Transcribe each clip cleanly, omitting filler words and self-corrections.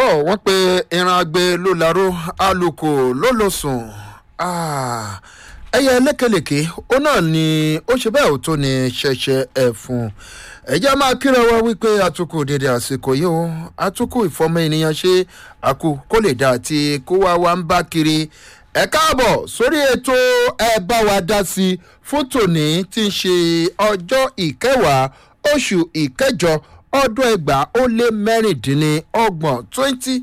tó wọ́n pe ìran agbe ló laró alùkò ló lọ sùn ẹyẹ lékelèké ó náà ni ó ṣe bẹ́ẹ̀ ò tó ní ṣẹ̀ṣẹ̀ ẹ̀fún ẹ̀jẹ̀ máa kíra wa wípé atukù dédé àsìkò yìí o atukù ìfọmọ ènìyàn ṣe àkú kó lè dà tí kó wá ń bá kiri ẹ káàbọ̀ sórí ètò ẹ bá wa dá sí fún tòní tí ń ṣe ọjọ́ ìkẹwàá oṣù ìkẹjọ ọdún 2026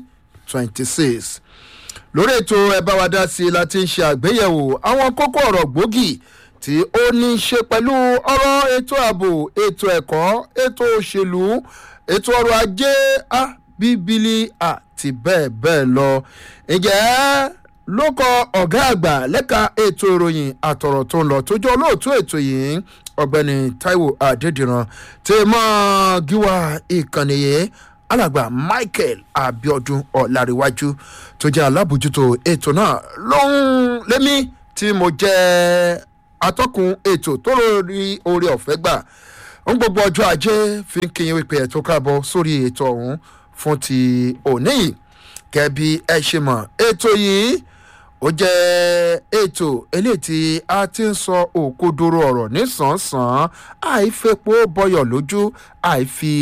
lórí ètò ẹ bá wa dá sí láti ń ṣe àgbéyẹ̀wò àwọn kókó ọ̀rọ̀ gbòógì tí ó ní í ṣe pẹ̀lú ọ̀rọ̀ ètò ààbò ètò ẹ̀kọ́ ètò òṣèlú ètò ọrọ̀ ajé bíbélì àti bẹ́ẹ̀ bẹ́ẹ̀ lọ. ǹjẹ́ ló kọ ọ̀gá àgbà lẹ́ka ètò ìròyìn àtọ̀rọ̀ tó ń lọ tó jẹ́ olóòtú ètò yìí ọ̀gbẹ́ni Táíwò Adédìran tí mọ́ gíwá ìkànnì yìí alàgbà Michael Abiodun Ọ̀làríwájú tó jẹ́ alábòjútó ètò náà lóhun lémi tí mo jẹ́ atọ́kùn ètò tó lórí oore ọ̀fẹ́ gbà ń gbogbo ọjọ́ ajé fi ń kíyìn wípé ẹ̀ tó káàbọ̀ sórí ètò ọ̀hún fún ti òní yìí gẹ́bí ẹ ṣe mọ̀ ètò yìí ó jẹ́ ètò eléyìí tí a ti ń sọ òkodoro ọ̀rọ̀ nísànsán àìfepo bọyọ̀ lójú àìfi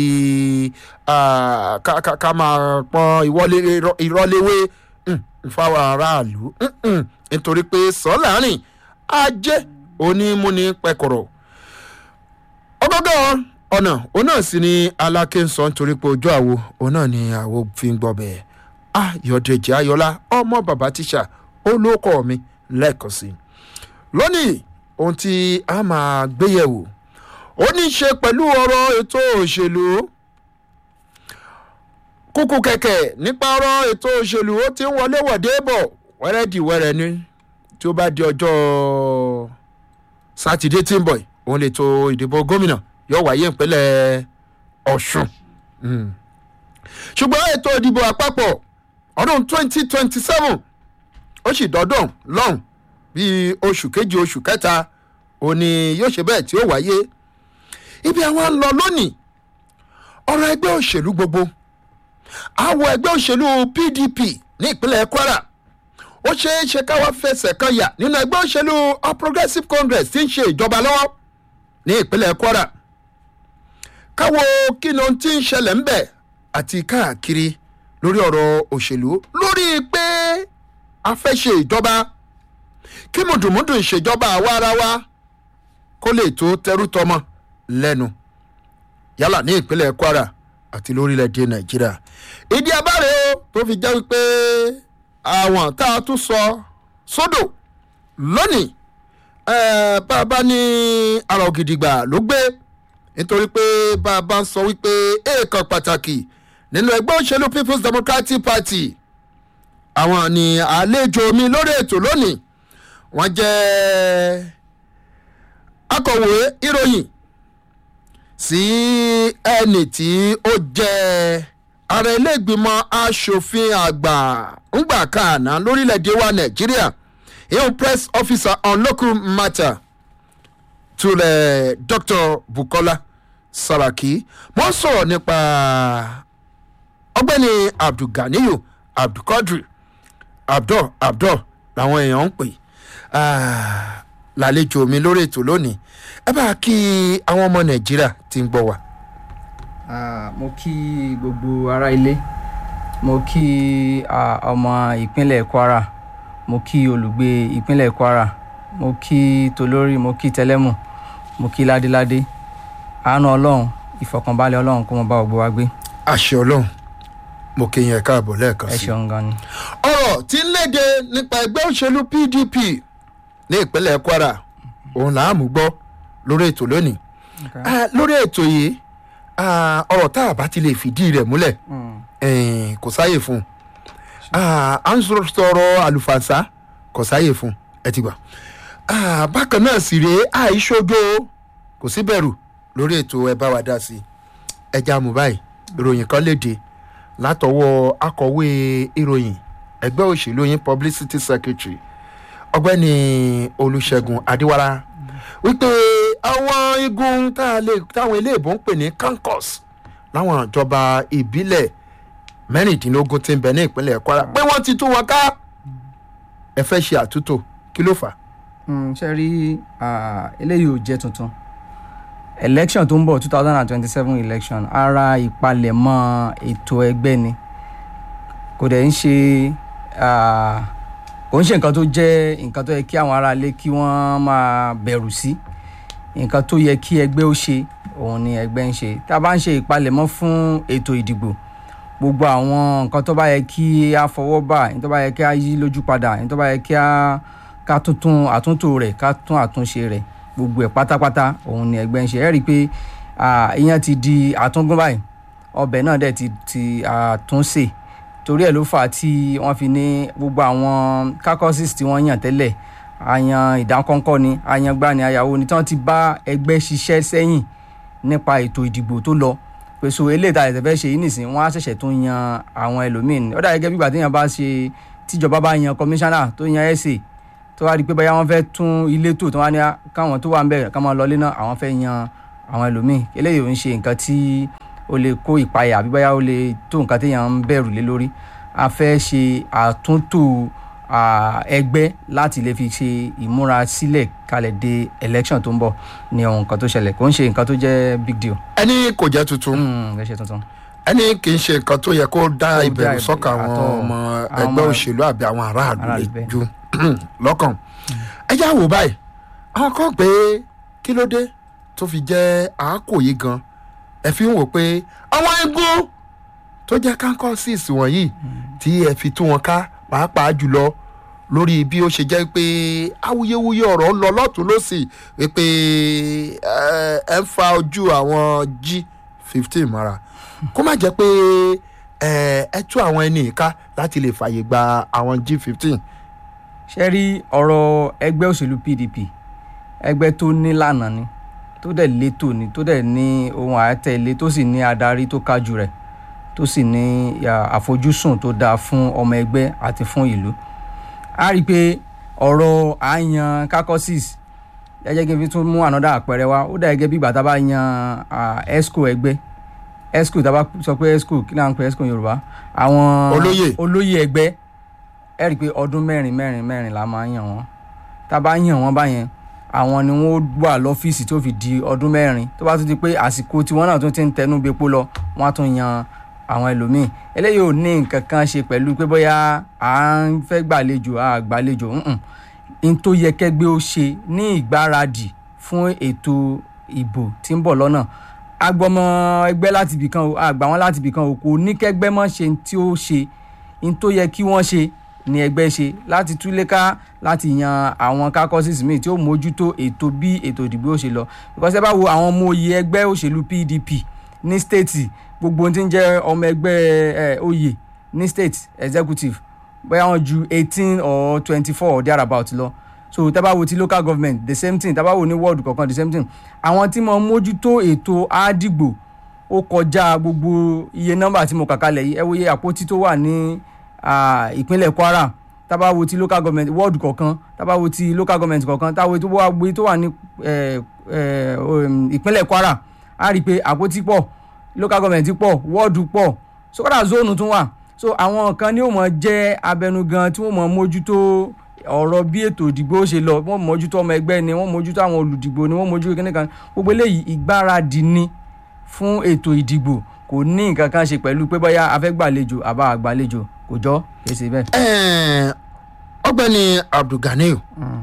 ká máa pọn ìrọ́léwé fáwọn aráàlú nítorí pé sọ láàrin ajé onímúni pẹ̀kọ̀rọ̀ ọgọ́gọ́ ọ̀nà òun náà sì ni aláké ń sọ nítorí pé ojú àwo òun náà ni àwo fi ń gbọ́ bẹ́ẹ̀ Ayọ̀dèjì Ayọ̀lá ọmọ bàbá tíṣà olóko mi lẹ́ẹ̀kan sí lónìí ohun tí a máa gbéyẹ̀wò ó ní í ṣe pẹ̀lú ọ̀rọ̀ ètò òṣèlú kúkú kẹ̀kẹ́ nípa ọ̀rọ̀ ètò òṣèlú ó ti ń wọlé wọ̀dé bọ̀ wẹ́rẹ́dìwẹ́rẹ́ ni tí ó bá di ọjọ́ sátidé tí ń bọ̀ òun lè to ìdìbò gómìnà yóò wáyé ìpínlẹ̀ Ọ̀ṣun ṣùgbọ́n ètò ìdìbò àpapọ̀ ọdún 2027 ó sì dọ́dún lọ́hùn bíi oṣù kejì oṣù kẹta òní yóò ṣe bẹ́ẹ̀ tí ó wáyé ibi àwọn ń lọ lónìí ọ̀rọ̀ ẹgbẹ́ òṣèlú gbogbo àwọ̀ ẹgbẹ́ òṣèlú PDP ní ìpínlẹ̀ Kwara ó ṣeé ṣe káwá fẹsẹ̀ kan yà nínú ẹgbẹ́ òṣèlú All Progressives Congress tí ń ṣe ìjọba lọ́wọ́ ní ìpínlẹ̀ Kwara káwo kí ni ohun tí ń ṣẹlẹ̀ ń bẹ̀ àti káàkiri lórí ọ̀rọ̀ òṣèlú lórí pé a fẹ́ ṣe ìjọba kí mùdùmùdù ìṣèjọba àwa ara wa kó lè tó tẹrú tọmọ lẹ́nu yálà ní ìpínlẹ̀ Kwara àti lórílẹ̀‐èdè Nàìjíríà ìdí abáre o tó fi jẹ́ wípé àwọn tá a tún sọ sódò lónìí bàbá ní ara ògìdìgbà ló gbé nítorí pé bàbá ń sọ wípé èèkàn pàtàkì nínú ẹgbẹ́ òṣèlú People's Democratic Party àwọn ni àlejò mi lórí ètò lónìí wọ́n jẹ́ akọ̀wé ìròyìn sí ẹni tí ó jẹ́ ààrẹ ilé ìgbìmọ̀ asòfin àgbà ńgbà kàánà lórílẹ̀‐èdè wa Nàìjíríà ìhùn press officer on local matter tulẹ̀ Dr. Bukola Saraki wọ́n sọ̀rọ̀ nípa ọgbẹ́ni Abdulganiyu Abdulkadir Abdul làwọn èèyàn ń pè lálejò mi lórí ètò lónìí ẹ bá kí àwọn ọmọ Nàìjíríà tí ń gbọ́ wa. Mo kí gbogbo ará ilé mo kí ọmọ ìpínlẹ̀ Kwara mo kí olùgbé ìpínlẹ̀ Kwara mo kí tolórí mo kí tẹlẹ́mù mo kí ládéládé àánú Ọlọ́run ìfọ̀kànbalẹ̀ Ọlọ́run kó mọ bá gbogbo wa gbé. àṣẹ Ọlọ́run mo kí yín káàbọ̀ lẹ́ẹ̀kan sí. ẹ ṣeun gan ni. ọ̀rọ̀ tí ń léde nípa ẹgbẹ́ òṣèlú PDP ní ìpínlẹ̀ Kwara òun là á mú gbọ́ lórí ètò lónìí. lórí ètò yìí ọ̀rọ̀ tá a bá ti lè fìdí rẹ̀ múlẹ̀ kò sáyè fún un à ń sọ̀rọ̀ àlùfànṣá kò sáyè fún un ẹ ti gbà. bákan náà sì rèé àìṣojo kò sí bẹ̀rù lórí ètò ẹ bá wa dá sí i ẹja mú báyìí ìròyìn kan léde látọwọ́ akọ̀wé ìròyìn ẹgbẹ́ òṣèlú yín publicity secretary ọ̀gbẹ́ni Olúṣẹ́gun Adéwálá wípé àwọn igun táwọn ilé ìbò ń pè ní kankos láwọn ìjọba ìbílẹ̀ mẹ́rìndínlógún tí ń bẹ ní ìpínlẹ̀ Kwara pé wọ́n ti tú wọn ká ẹ fẹ́ ṣe àtúntò kí ló fà á. ṣe rí eléyìí ò jẹ́ tuntun election tó ń bọ̀ 2027 election ara ìpalẹ̀mọ́ ètò ẹgbẹ́ ni kò dẹ̀ ń ṣe nǹkan tó jẹ́ nǹkan tó yẹ kí àwọn aráalé kí wọ́n máa bẹ̀rù sí nǹkan tó yẹ kí ẹgbẹ́ ó ṣe òun ni ẹgbẹ́ ń ṣe tá a bá ń ṣe ìpalẹ̀mọ́ fún ètò ìdìbò gbogbo àwọn nǹkan tó bá yẹ kí a fọwọ́ bà ní tó bá yẹ kí a yí lójú padà ní tó bá yẹ kí a ká tuntun àtúntò rẹ̀ ká tún àtúnṣe rẹ̀ gbogbo ẹ̀ pátápátá òun ni ẹgbẹ́ ń ṣe ẹ rí i pé ìyẹn ti di àtúngún báyìí ọbẹ̀ náà dẹ̀ ti àtúnṣe torí ẹ̀ ló fà á tí wọ́n fi ní gbogbo àwọn caucuses tí wọ́n yàn tẹ́lẹ̀ àyàn ìdákọ́ńkọ́ ni àyàn gbá ni àyàwó ni tí wọ́n ti bá ẹgbẹ́ ṣiṣẹ́ sẹ́yìn nípa ètò ìdìbò tó lọ pèsè eléyìí tá a lè fẹ́ ṣe yìí nìsín wọ́n á ṣẹ̀ṣẹ̀ tún yan àwọn ẹlòmíín ó dà gẹ́gẹ́ bí ìgbà téèyàn bá ṣe tíjọba bá yan kọmíṣánná tó yan ẹ̀sẹ̀ tó wá rí i pé báyà wọ́n fẹ́ tún ilé tò tó wá ní káwọn tó wà ń bẹ̀rẹ̀ ká máa lọlé náà àwọn fẹ́ yan àwọn ẹlòmíín eléyìí ò ń ṣe nǹkan tí ó lè kó ìpayà àbí báyà ó lè tó nǹkan téèyàn ń bẹ̀rù lé lórí a fẹ́ ṣe àtúntò ẹgbẹ́ láti lè fi ṣe ìmúra sílẹ̀ kalẹ̀ de election tó ń bọ̀ ní ohun nǹkan tó ṣẹlẹ̀ kò ń ṣe nǹkan tó jẹ́ big deal. ẹni kò jẹ́ tuntun ẹni kì í ṣe nǹkan tó yẹ kó dá ìbẹ̀rù sọ́kàn àwọn ọmọ ẹgbẹ́ òṣèlú àbí àwọn aráàlú lè ju lọ́kàn. ẹ já wò báyìí àwọn kan pé kí ló dé tó fi jẹ́ àákò yìí gan ẹ fi ń wò pé àwọn igun tó jẹ́ caucuses wọ̀nyí tí ẹ fi tú wọn ká pàápàá jùlọ lórí bí ó ṣe jẹ́ pé awuyewuye ọ̀rọ̀ lọ lọ́tún lọ́sì wípé ẹ ń fa ojú àwọn G15 mọ́ra kó má jẹ́ pé ẹ tú àwọn ẹni ìka láti lè fààyè gba àwọn G15. ṣe rí ọ̀rọ̀ ẹgbẹ́ òṣèlú PDP ẹgbẹ́ tó nílànà ni tó dẹ̀ létò ni tó dẹ̀ ní ohun àtẹ̀lé tó sì ní adarí tó kájú rẹ̀ tó sì ní àfojúsùn tó dáa fún ọmọ ẹgbẹ́ àti fún ìlú. a rí i pé ọ̀rọ̀ àyàn caucuses ẹjẹ́ kí n fi tún mú ànádà àpẹẹrẹ wá ó dà gẹ́gẹ́ bí ìgbà tá a bá yan ESCO ẹgbẹ́ ESCO tá a bá sọ pé ESCO kí náà ń pè ESCO Yorùbá àwọn olóyè ẹgbẹ́ ẹ rí i pé ọdún mẹ́rin la máa ń yàn wọ́n tá a bá yàn wọ́n báyẹn àwọn ni wọ́n wà lọ́fíìsì tó fi di ọdún mẹ́rin tó bá tún di pé àsìkò tí wọ́n náà tún ti ń tẹnu bepo lọ wọ́n á tún yan àwọn ẹlòmíì eléyìí ò ní nǹkan kan ṣe pẹ̀lú pé bóyá à ń fẹ́ gbàlejò àgbàlejò n tó yẹ kẹ́gbẹ́ ó ṣe ní ìgbáradì fún ètò ìbò tí ń bọ̀ lọ́nà agbọmọ ẹgbẹ́ láti ibì kan àgbà wọn láti ibì kan kò ní kẹ́gbẹ́ mọ́ ṣe tí ó ṣe n tó yẹ kí wọ́n ṣe ní ẹgbẹ́ ṣe láti túléká láti yan àwọn caucuses míì tí ó mójútó ètò bí ètò ìdìbò ó ṣe lọ because ẹ bá wo àwọn ọmọ oyè ẹgbẹ́ òṣèlú PDP ní state gbogbo ohun tí ń jẹ́ ọmọ ẹgbẹ́ oyè ní state executive bóyá wọ́n ju 18 or 24 or thereabout lọ so tá bá wo ti local government the same thing tá bá wo ní ward kọ̀ọ̀kan the same thing àwọn tí mo mójútó ètò àdìgbò ó kọjá gbogbo iye nọ́mbà tí mo kà kalẹ̀ yìí ẹ wo iye àpótí tó wà ní ìpínlẹ̀ Kwara tá bá wo ti local government ward kọ̀ọ̀kan tá bá wo ti local government kọ̀ọ̀kan tá wo tó wà ní ìpínlẹ̀ Kwara a rí i pé àpótí pọ̀ local government pọ̀ ward pọ̀ so kódà zone tún wà so àwọn kan ni ó mọ̀ jẹ́ abẹnugan tí wọ́n mọ̀ mójútó ọ̀rọ̀ bí ètò ìdìbò ṣe lọ wọ́n mójútó ọmọ ẹgbẹ́ ni wọ́n mójútó àwọn olùdìbò ni wọ́n mójútó kíní kan gbogbo eléyìí ìgbáradì ni fún ètò ìdìbò kò ní nǹkan kan ṣe pẹ̀lú pé bóyá a fẹ́ gbàlejò àbá àgbàlejò kò jọ kìí ṣe bẹ́ẹ̀. ọ̀gbẹ́ni Abdulganiyu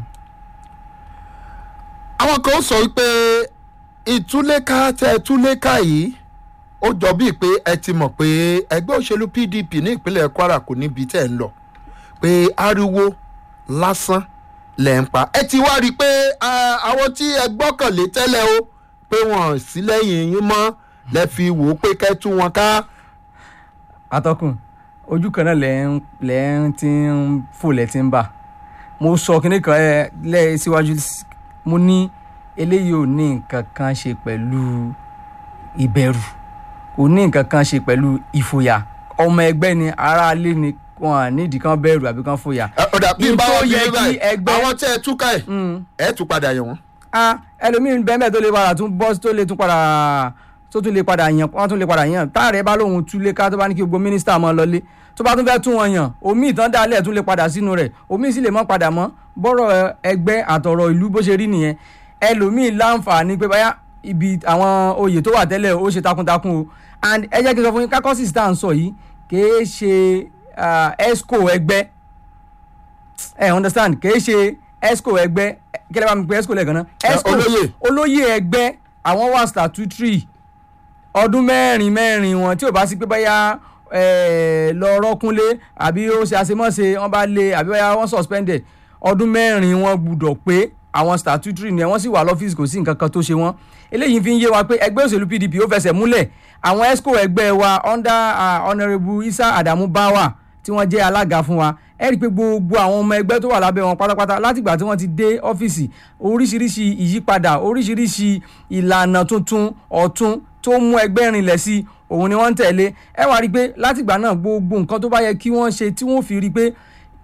àwọn kan sọ wípé ìtúléká tẹ túléká yìí ó jọ bíi pé ẹ ti mọ̀ pé ẹgbẹ́ òṣèlú PDP ní ìpínlẹ̀ Kwara kò níbi tẹ̀ ń lọ pé ariwo lásán lẹ̀ ń pa ẹ ti wá rí i pé àwọn tí ẹ gbọ́kànlé tẹ́lẹ̀ o pé wọ́n sí lẹ́yìn yín mọ́ lẹ́ fi wò ó pé kẹ́ tú wọn ká. atọ́kùn ojú kan náà lẹ́ ń ti ń fò lẹ́ ti ń bà mo sọ kíní kan síwájú mo ní eléyìí ò ní nǹkan kan ṣe pẹ̀lú ìbẹ̀rù kò ní nǹkan kan ṣe pẹ̀lú ìfòyà ọmọ ẹgbẹ́ ni aráalé ni wọn à nídìí kan bẹ̀rù àbí kan fòyà. ọ̀dà bí báwọn bí báyìí àwọn tẹ́ ẹ túká ẹ̀ tún padà yẹ̀ wọ́n. ẹlòmíín bẹ́ẹ̀ tó lè padà tún bọ́ tó lè tún padà tó tún lè padà yàn wọ́n tún lè padà yàn táàrẹ̀ bá lóhun túlé ká tó bá ní kí gbogbo mínísítà mọ́ lọlé tó bá tún fẹ́ tún wọn yàn omi ìtàn dálẹ̀ tún lè padà sínú rẹ̀ omi sì lè mọ́ padà mọ́ bọ́rọ̀ ẹgbẹ́ àtọ̀rọ̀ ìlú bó ṣe rí nìyẹn ẹlòmíì láǹfààní pé báyà ibi àwọn oyè tó wà tẹ́lẹ̀ ó ṣe takuntakun o and ẹ jẹ́ kí n sọ fún yín kákọ́sì tá à ń sọ yìí kìí ṣe esco ẹgbẹ́ understand kìí ṣe esco ẹgbẹ́ kí lè bá mi pe esco lẹ́ẹ̀kan náà esco olóyè ẹgbẹ́ àwọn wà statutory ọdún mẹ́rin wọn tí ò bá sí pé báyà lọ rọ́kúnlé àbí ó ṣe àṣemọ́ṣe wọ́n bá lé àbí báyà wọ́n suspended ọdún mẹ́rin wọn gbúdọ̀ pé àwọn statutory ni wọ́n sì wà lọ́fíìsì kò sí nǹkan kan tó ṣe wọ́n eléyìí fi ń yé wa pé ẹgbẹ́ òṣèlú PDP ó fẹsẹ̀ múlẹ̀ àwọn esco ẹgbẹ́ wa under honourable Isa Adamu Bawa tí wọ́n jẹ́ alága fún wa ẹ rí i pé gbogbo àwọn ọmọ ẹgbẹ́ tó wà lábẹ́ wọn pátápátá látìgbà tí wọ́n ti dé ọ́fíìsì oríṣiríṣi ìyípadà oríṣiríṣi ìlànà tuntun ọ̀tun tó mú ẹgbẹ́ rinlẹ̀ sí òun ni wọ́n ń tẹ̀lé ẹ wá rí i pé látìgbà náà gbogbo nǹkan tó bá yẹ kí wọ́n ṣe tí wọ́n fi rí i pé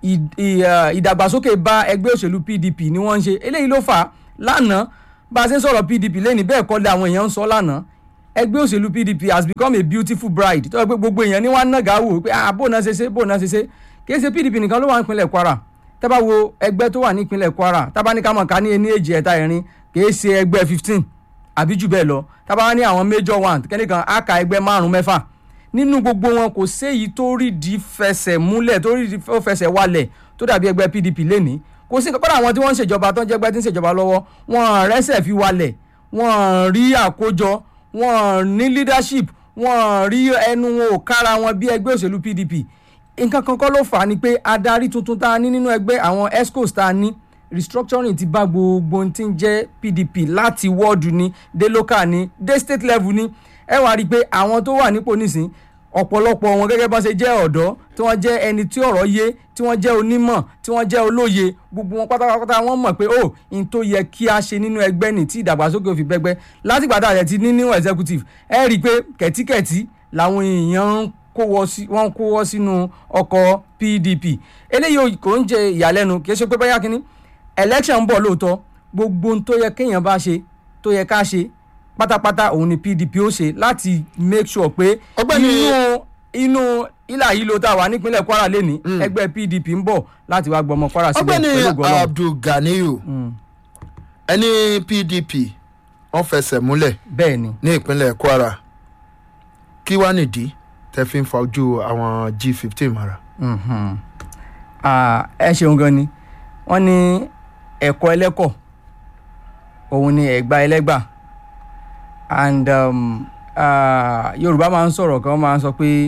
ìdàgbàsókè bá ẹgbẹ́ òṣèlú PDP ni wọ́n ń ṣe eléyìí ló fà á lánàá bá a ṣe ń sọ̀rọ̀ PDP lẹ́ni bẹ́ẹ̀ kọ́ lé àwọn èèyàn ń sọ lánàá ẹgbẹ́ òṣèlú PDP has become a beautiful bride tó yẹ pé gbogbo èèyàn ní wọ́n á nàgà wò pé bó náà ṣe ṣe kì í ṣe PDP nìkan ló wà nípínlẹ̀ Kwara tá bá wo ẹgbẹ́ tó wà nípínlẹ̀ Kwara tá bá ní ká mọ̀ ká ní ení èjì ẹ̀ta ẹ̀rin kì í ṣe ẹgbẹ́ 15 àbí jù bẹ́ẹ̀ lọ tá bá ní àwọn major one kẹ́nìkan á ka ẹgbẹ́ 5-6 nínú gbogbo wọn kò séyìí tó rídìí fẹsẹ̀ múlẹ̀ tó rídìí fẹsẹ̀ wálẹ̀ tó dàbí ẹgbẹ́ PDP lénìí kò sí kọ́kọ́ àwọn tí wọ́n ń ṣèjọba tó ń jẹ́gbẹ́ tí ń ṣèjọba lọ́wọ́ wọn rẹ́sẹ̀ fi wálẹ̀ wọn rí àkójọ wọn ní leadership wọn rí ẹnu wọn ò kára wọn bí ẹgbẹ́ òṣèlú PDP nǹkan kan kọ́ ló fà á ni pé adarí tuntun tá a ní nínú ẹgbẹ́ àwọn escos tá a ní restructuring ti bá gbogbo tí ń jẹ́ PDP láti wọ́ọ̀dù ni dé local ni dé state level ni ẹ wá rí i pé àwọn tó wà nípò nísìn ọ̀pọ̀lọpọ̀ wọn gẹ́gẹ́ bá ṣe jẹ́ ọ̀dọ́ tí wọ́n jẹ́ ẹni tí ọ̀rọ̀ yé tí wọ́n jẹ́ onímọ̀ tí wọ́n jẹ́ olóye gbogbo wọn pátápátá wọ́n mọ̀ pé n tó yẹ kí a ṣe nínú ẹgbẹ́ ní tí ìdàgbàsókè òfin bẹ́gbẹ́ láti gbàdá rẹ̀ ti ní níwọ̀n executive ẹ rí i pé kẹ̀tíkẹ̀tí làwọn èèyàn wọ́n kó wọ́ sínú ọkọ̀ PDP eléyìí kò ń jẹ ìyàlẹ́nu kì í ṣe pé báyà kínní election ń bọ̀ lóòótọ́ gbogbo ohun tó yẹ kéèyàn bá ṣe tó yẹ ká ṣe pátápátá òun ni PDP ó ṣe láti make sure pé inú ilà yìí ló tá a wà nípínlẹ̀ Kwara lẹ́ni ẹgbẹ́ PDP ń bọ̀ láti wá gbọmọ Kwara síbẹ̀ pẹ̀lú ògbọ́n. ọ̀gbẹ́ni Abdulganiyu ẹni PDP wọ́n fẹsẹ̀ múlẹ̀ ní ìpínlẹ̀ Kwara kí wàá nìdí tẹ́ fi ń fa ojú àwọn G15 mara. ẹ ṣeun gan ni wọ́n ní ẹ̀kọ́ ẹlẹ́kọ̀ òun ni ẹ̀gbá ẹlẹ́gbà and Yorùbá máa ń sọ̀rọ̀ kan máa ń sọ pé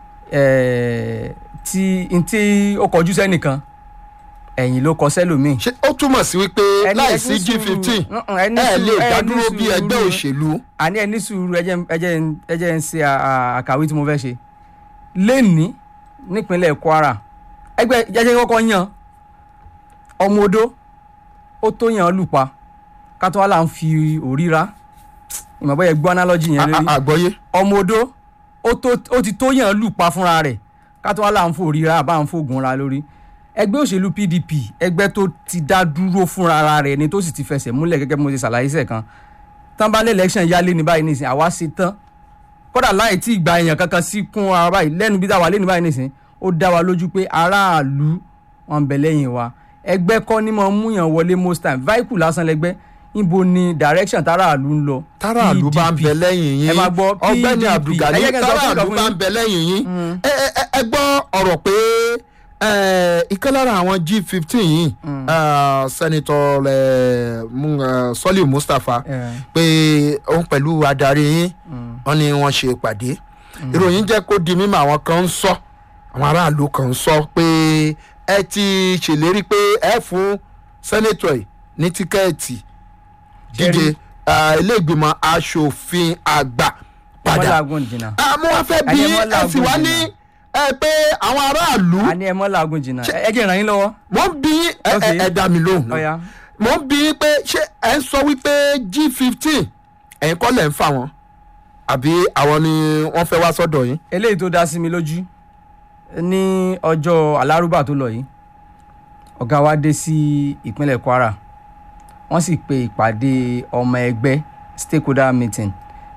tí ó kọjú sẹ́nìkan ẹ̀yìn ló kọ sẹ́lòmíì. ṣé ó túmọ̀ sí wípé láìsí G15 ẹ lè dádúró bí ẹgbẹ́ òṣèlú. àní ẹni sùúrù ẹjẹ́ ń ṣe àkàwé tí mo fẹ́ ṣe lẹ́ni nípínlẹ̀ Kwara ẹgbẹ́ jẹ́jẹ́ kọ́kọ́ yan ọmọ odó ó tó yàn lùpa ká tó wá là ń fi òríra ìmọ̀ bọ́yẹ gbọ́ analogy yẹn lórí àgbọ́yé ọmọ odó ó ti tó yàn lùpa fúnra rẹ̀ ká tó wá là ń fò òríra àbá ń fògùn ra lórí ẹgbẹ́ òṣèlú PDP ẹgbẹ́ tó ti dá dúró fúnra rẹ̀ ni tó sì ti fẹsẹ̀ múlẹ̀ gẹ́gẹ́ bí mo ṣe ṣàlàyé sẹ́ẹ̀kan tán bá lé election yálé ní báyìí nísìn àwa ṣe tán kódà láì tí ìgbà èèyàn kankan sí kún ara báyìí lẹ́nu bí dáwà lé ní báyìí nísìn ó dá wa lójú pé aráàlú wọn ń bẹ lẹ́yìn wa ẹgbẹ́ kọ́ ni mo mú yàn wọlé most time vehicle lásán lẹ́gbẹ́ níbo ni direction táráàlú ń lọ. táráàlú bá ń bẹ lẹ́yìn yín ọ̀gbẹ́ni Abdulganiyu táráàlú bá ń bẹ lẹ́yìn yín ẹ gbọ́ ọ̀rọ̀ pé ìkan lára àwọn G15 yìí Senator Soliu Mustapha pé òun pẹ̀lú adarí yín wọ́n ní wọ́n ṣe ìpàdé ìròyìn jẹ́ kó di mímọ̀ àwọn kan ń sọ àwọn aráàlú kan ń sọ pé ẹ ti ṣèlérí pé ẹ fún sẹ́nẹ̀tọ̀ yìí ní tíkẹ́ẹ̀tì díje ilé ìgbìmọ̀ aṣòfin àgbà padà mo wá fẹ́ bí ẹ sì wá ní pé àwọn aráàlú. a ní ẹ mọ́ làágùn jìnnà ẹ jẹ́ ìrànyín lọ́wọ́. mo ń bí ẹ dá mi lóhùn náà mo ń bí pé ṣé ẹ ń sọ wípé G15 ẹ̀yin kọ́ lẹ̀ ń fà wọ́n àbí àwọn ni wọ́n fẹ́ wá sọ́dọ̀ yín. eléyìí tó dá sí mi lójú ní ọjọ́ alárúbà tó lọ yìí ọ̀gá wa dé sí ìpínlẹ̀ Kwara wọ́n sì pe ìpàdé ọmọ ẹgbẹ́ stakeholder meeting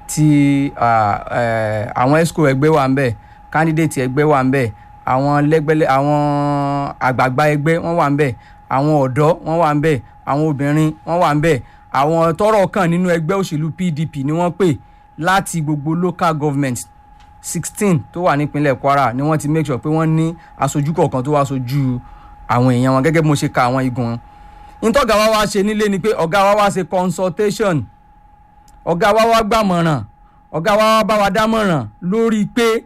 tí àwọn esco ẹgbẹ́ wà ń bẹ̀, candidate ẹgbẹ́ wà ń bẹ̀, àwọn àgbààgbà ẹgbẹ́ wọ́n wà ń bẹ̀, àwọn ọ̀dọ́ wọ́n wà ń bẹ̀, àwọn obìnrin wọ́n wà ń bẹ̀, àwọn tọ́rọ̀ kàn nínú ẹgbẹ́ òṣèlú PDP ni wọ́n pè láti gbogbo local government 16 tó wà nípínlẹ̀ Kwara ni wọ́n ti make sure pé wọ́n ní aṣojú kọ̀ọ̀kan tó wá aṣojú àwọn èèyàn wọn gẹ́gẹ́ bí mo ṣe ka àwọn igun. Ìtọ́gà wa wá ṣe nílé ni pé ọ̀gá wa wá ṣe consultation, ọ̀gá wa wá gbàmọ̀ràn, ọ̀gá wa wá bá wa dámọ̀ràn lórí pé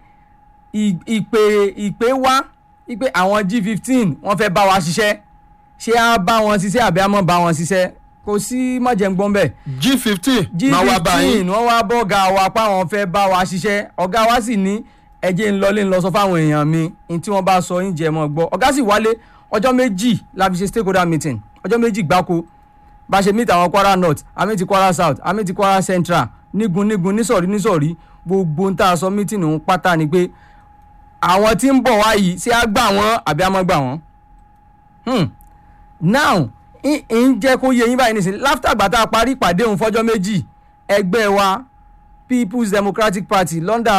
ìpè wá pé àwọn G15 wọ́n fẹ́ bá wa ṣiṣẹ́, ṣé á bá wọn ṣiṣẹ́ àbí á mọ̀ bá wọn ṣiṣẹ́, kò sí májẹ̀ngbọ́n bẹ́ẹ̀. G15 máa wá bá yín. G15 wọ́n wá bọ́ ọ̀gá wa pa àwọn fẹ́ bá wa ṣiṣẹ́, ọ̀gá wa sì ní ẹjẹ́ ń lọ sọ fáwọn èèyàn mi ní tí wọ́n bá sọ yín jẹ́ mọ́ gbọ́. Ọ̀gá sì wálé ọjọ́ méjì la fi ṣe stakeholder meeting, ọjọ́ méjì gbáko bá ṣe meet àwọn Kwara North, àmì ti Kwara South, àmì ti Kwara Central, nígun nísọ̀rí gbogbo ń tà sọ meeting ń pátá ni pé àwọn tí ń bọ̀ wá yìí ṣé á gbà wọ́n àbí á má gbà wọ́n. Now ń jẹ́ kó yé yín báyìí nísìnyí láfítà àgbà tá a parí ìpàdé òun fọ́jọ́ méjì ẹgbẹ́ wa People's Democratic Party London